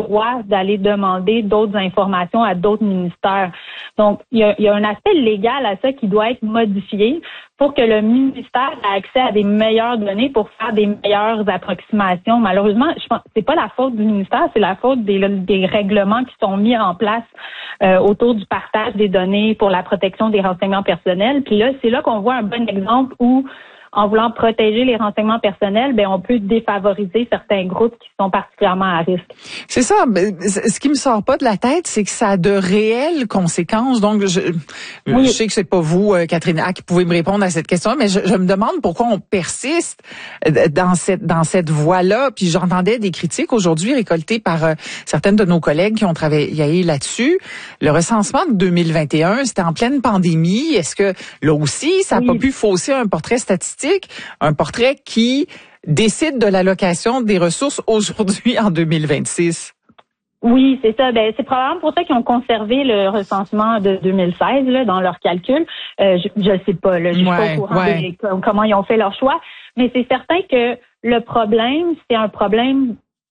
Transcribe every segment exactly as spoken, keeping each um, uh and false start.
droit d'aller demander d'autres informations à d'autres ministères. Donc, il y a, il y a un aspect légal à ça qui doit être modifié pour que le ministère ait accès à des meilleures données pour faire des meilleures approximations. Malheureusement, je pense c'est pas la faute du ministère, c'est la faute des, des règlements qui sont mis en place euh, autour du partage des données pour la protection des renseignements personnels. Puis là, c'est là qu'on voit un bon exemple où, en voulant protéger les renseignements personnels, ben on peut défavoriser certains groupes qui sont particulièrement à risque. C'est ça. Ce qui me sort pas de la tête, c'est que ça a de réelles conséquences. Donc, je, oui. je sais que c'est pas vous, Catherine Hack, qui pouvez me répondre à cette question, mais je, je me demande pourquoi on persiste dans cette dans cette voie-là. Puis j'entendais des critiques aujourd'hui récoltées par euh, certaines de nos collègues qui ont travaillé là-dessus. Le recensement de deux mille vingt et un, c'était en pleine pandémie. Est-ce que là aussi, ça n'a oui. pas pu fausser un portrait statistique? Un portrait qui décide de l'allocation des ressources aujourd'hui en deux mille vingt-six. Oui, c'est ça. Ben, c'est probablement pour ça qu'ils ont conservé le recensement de deux mille seize là, dans leurs calculs. Euh, je ne sais pas, là, je suis ouais, pas au courant ouais. des, comment ils ont fait leur choix, mais c'est certain que le problème, c'est un problème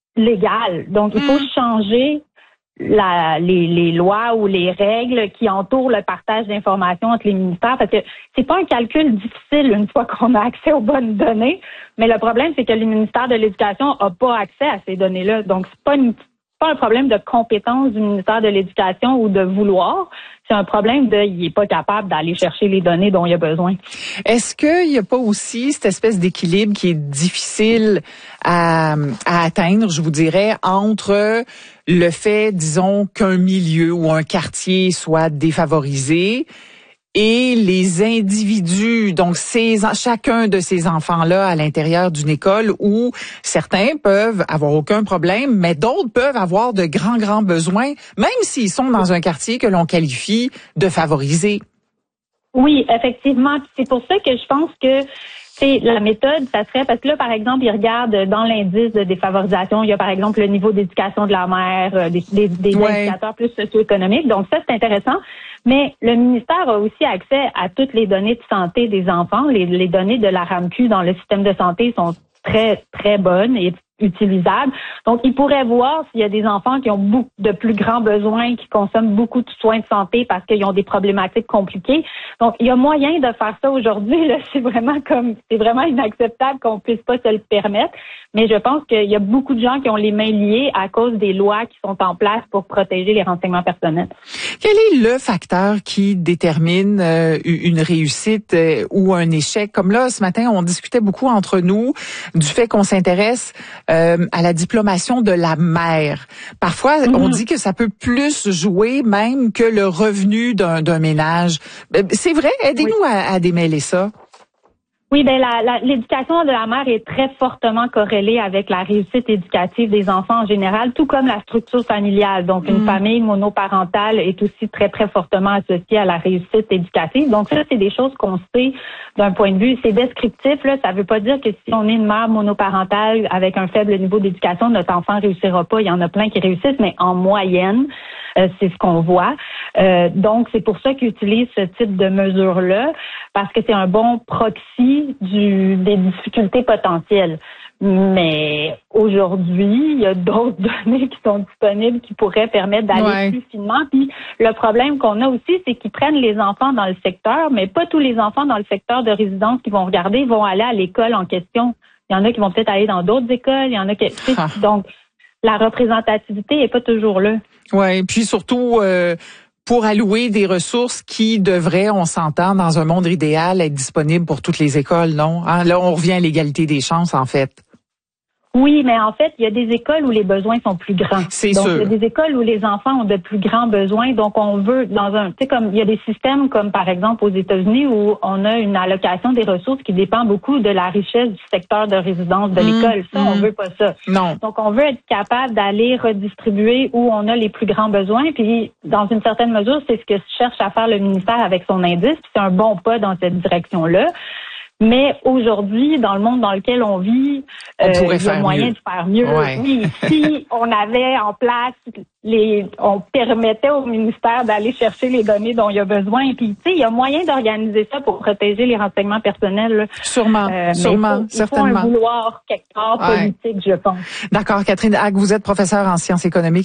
légal. Donc, il faut mmh. changer La, les, les lois ou les règles qui entourent le partage d'informations entre les ministères, parce que c'est pas un calcul difficile une fois qu'on a accès aux bonnes données, mais le problème, c'est que le ministère de l'Éducation a pas accès à ces données-là. Donc, c'est pas une pas un problème de compétence du ministère de l'Éducation ou de vouloir. C'est un problème de, il est pas capable d'aller chercher les données dont il a besoin. Est-ce qu'il n'y a pas aussi cette espèce d'équilibre qui est difficile à, à atteindre, je vous dirais, entre le fait, disons, qu'un milieu ou un quartier soit défavorisé et les individus, donc ces, chacun de ces enfants-là à l'intérieur d'une école où certains peuvent avoir aucun problème, mais d'autres peuvent avoir de grands, grands besoins, même s'ils sont dans un quartier que l'on qualifie de favorisé. Oui, effectivement. C'est pour ça que je pense que c'est la méthode, ça serait, parce que là, par exemple, ils regardent dans l'indice de défavorisation, il y a par exemple le niveau d'éducation de la mère, des, des, des ouais. indicateurs plus socio-économiques. Donc ça, c'est intéressant. Mais le ministère a aussi accès à toutes les données de santé des enfants. Les, les données de la R A M Q dans le système de santé sont très, très bonnes et utilisables. Donc, il pourrait voir s'il y a des enfants qui ont beaucoup de plus grands besoins, qui consomment beaucoup de soins de santé parce qu'ils ont des problématiques compliquées. Donc, il y a moyen de faire ça aujourd'hui. Là, c'est vraiment comme, c'est vraiment inacceptable qu'on puisse pas se le permettre. Mais je pense qu'il y a beaucoup de gens qui ont les mains liées à cause des lois qui sont en place pour protéger les renseignements personnels. Quel est le facteur qui détermine euh, une réussite euh, ou un échec? Comme là, ce matin, on discutait beaucoup entre nous du fait qu'on s'intéresse euh, à la diplomation de la mère. Parfois, mm-hmm. on dit que ça peut plus jouer même que le revenu d'un, d'un ménage. C'est vrai? Aidez-nous oui. à, à démêler ça. Oui, ben la, la, l'éducation de la mère est très fortement corrélée avec la réussite éducative des enfants en général, tout comme la structure familiale. Donc, une mmh. famille monoparentale est aussi très, très fortement associée à la réussite éducative. Donc, ça, c'est des choses qu'on sait d'un point de vue. C'est descriptif, là. Ça veut pas dire que si on est une mère monoparentale avec un faible niveau d'éducation, notre enfant réussira pas. Il y en a plein qui réussissent, mais en moyenne, euh, c'est ce qu'on voit. Euh, donc, c'est pour ça qu'ils utilisent ce type de mesure-là, parce que c'est un bon proxy du, des difficultés potentielles. Mais aujourd'hui, il y a d'autres données qui sont disponibles qui pourraient permettre d'aller ouais. plus finement. Puis le problème qu'on a aussi, c'est qu'ils prennent les enfants dans le secteur, mais pas tous les enfants dans le secteur de résidence qui vont regarder vont aller à l'école en question. Il y en a qui vont peut-être aller dans d'autres écoles. Il y en a qui... Ah. Donc, la représentativité n'est pas toujours là. Oui, puis surtout... Euh... pour allouer des ressources qui devraient, on s'entend, dans un monde idéal, être disponibles pour toutes les écoles, non? Hein? Là, on revient à l'égalité des chances, en fait. Oui, mais en fait, il y a des écoles où les besoins sont plus grands. C'est donc, sûr. Il y a des écoles où les enfants ont de plus grands besoins. Donc, on veut, dans un, tu sais, comme il y a des systèmes comme, par exemple, aux États-Unis où on a une allocation des ressources qui dépend beaucoup de la richesse du secteur de résidence de mmh, l'école. Ça, mmh. on veut pas ça. Non. Donc, on veut être capable d'aller redistribuer où on a les plus grands besoins. Puis, dans une certaine mesure, c'est ce que cherche à faire le ministère avec son indice. Puis, c'est un bon pas dans cette direction-là. Mais aujourd'hui, dans le monde dans lequel on vit, on euh, pourrait il y a faire moyen mieux. de faire mieux. Ouais. Oui, si on avait en place les, on permettait au ministère d'aller chercher les données dont il y a besoin. Puis, tu sais, il y a moyen d'organiser ça pour protéger les renseignements personnels. Là. Sûrement, euh, sûrement, il faut, certainement. Il faut un vouloir quelque part ouais. politique, je pense. D'accord, Catherine Hack, vous êtes professeure en sciences économiques